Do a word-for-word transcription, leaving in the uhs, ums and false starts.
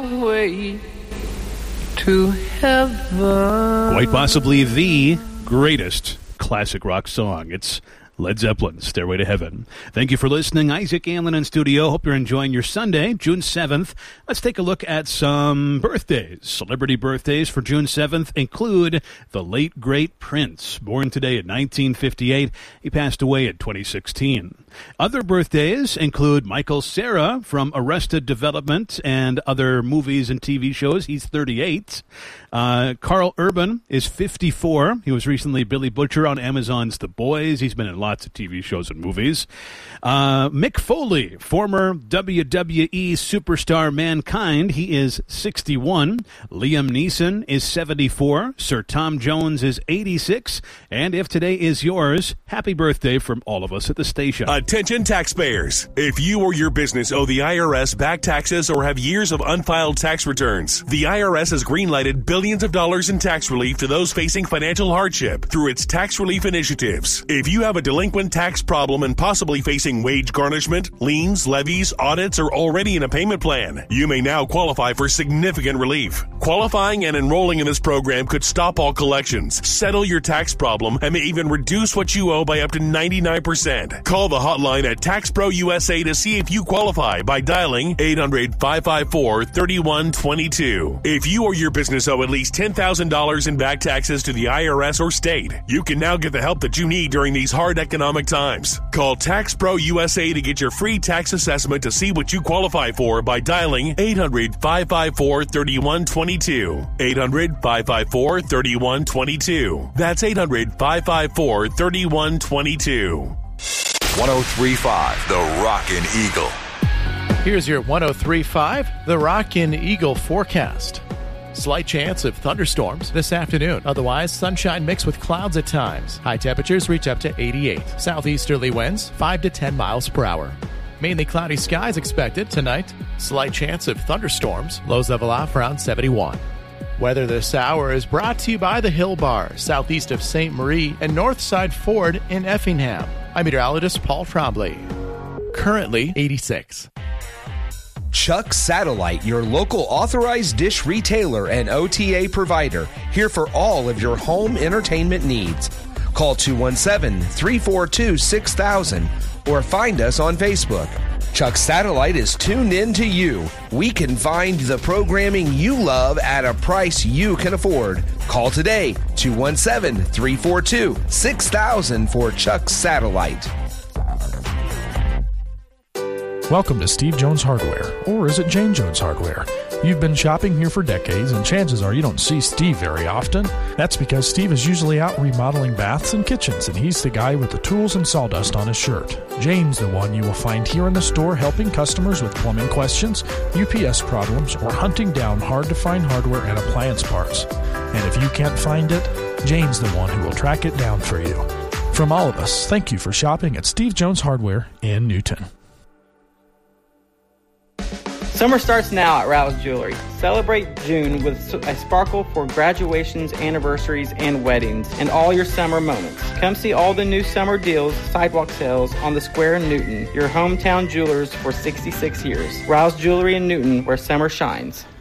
way to heaven. Quite possibly the greatest classic rock song. It's Led Zeppelin, Stairway to Heaven. Thank you for listening. Isaac Allen in studio. Hope you're enjoying your Sunday, June seventh. Let's take a look at some birthdays. Celebrity birthdays for June seventh include the late, great Prince, born today in nineteen fifty-eight. He passed away in twenty sixteen. Other birthdays include Michael Cera from Arrested Development and other movies and T V shows. He's thirty-eight. Uh, Carl Urban is fifty-four. He was recently Billy Butcher on Amazon's The Boys. He's been in lots of T V shows and movies. Uh, Mick Foley, former W W E superstar Mankind. He is sixty-one. Liam Neeson is seventy-four. Sir Tom Jones is eighty-six. And if today is yours, happy birthday from all of us at the station. Attention taxpayers. If you or your business owe the I R S back taxes or have years of unfiled tax returns, the I R S has greenlighted billions of dollars in tax relief to those facing financial hardship through its tax relief initiatives. If you have a delinquent tax problem and possibly facing wage garnishment, liens, levies, audits, or already in a payment plan, you may now qualify for significant relief. Qualifying and enrolling in this program could stop all collections, settle your tax problem, and may even reduce what you owe by up to ninety-nine percent. Call the hotline at Tax Pro U S A to see if you qualify by dialing eight hundred, five five four, three one two two. If you or your business owe at least ten thousand dollars in back taxes to the I R S or state, you can now get the help that you need during these hard economic times. Call Tax Pro U S A to get your free tax assessment to see what you qualify for by dialing eight hundred, five five four, three one two two. eight hundred, five five four, three one two two. That's eight hundred, five five four, three one two two. one oh three point five The Rockin' Eagle. Here's your one oh three point five The Rockin' Eagle forecast. Slight chance of thunderstorms this afternoon. Otherwise, sunshine mixed with clouds at times. High temperatures reach up to eighty-eight. Southeasterly winds five to ten miles per hour. Mainly cloudy skies expected tonight. Slight chance of thunderstorms. Lows level off around seventy-one. Weather this hour is brought to you by the Hill Bar, southeast of Saint Marie and Northside Ford in Effingham. I'm meteorologist Paul Trombley. Currently eighty-six. Chuck Satellite, your local authorized dish retailer and O T A provider, here for all of your home entertainment needs. Call two one seven, three four two, six thousand or find us on Facebook. Chuck Satellite is tuned in to you. We can find the programming you love at a price you can afford. Call today, two one seven, three four two, six thousand for Chuck Satellite. Welcome to Steve Jones Hardware, or is it Jane Jones Hardware? You've been shopping here for decades, and chances are you don't see Steve very often. That's because Steve is usually out remodeling baths and kitchens, and he's the guy with the tools and sawdust on his shirt. Jane's the one you will find here in the store helping customers with plumbing questions, U P S problems, or hunting down hard-to-find hardware and appliance parts. And if you can't find it, Jane's the one who will track it down for you. From all of us, thank you for shopping at Steve Jones Hardware in Newton. Summer starts now at Rouse Jewelry. Celebrate June with a sparkle for graduations, anniversaries, and weddings, and all your summer moments. Come see all the new summer deals, sidewalk sales on the Square in Newton, your hometown jewelers for sixty-six years. Rouse Jewelry in Newton, where summer shines.